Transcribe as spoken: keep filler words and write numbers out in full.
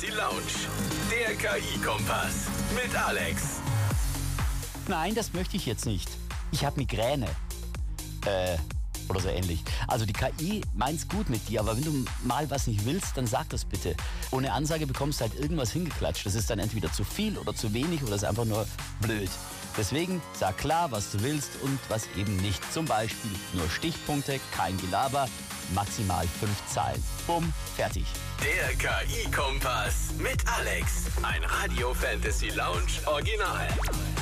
Die Lounge, der K I-Kompass mit Alex. Nein, das möchte ich jetzt nicht. Ich habe Migräne. Äh, oder so ähnlich. Also die K I meint's gut mit dir, aber wenn du mal was nicht willst, dann sag das bitte. Ohne Ansage bekommst du halt irgendwas hingeklatscht. Das ist dann entweder zu viel oder zu wenig oder ist einfach nur blöd. Deswegen sag klar, was du willst und was eben nicht. Zum Beispiel nur Stichpunkte, kein Gelaber, maximal fünf Zeilen. Bumm, fertig. Der K I-Kompass mit Alex. Ein Radio Fantasy Lounge Original.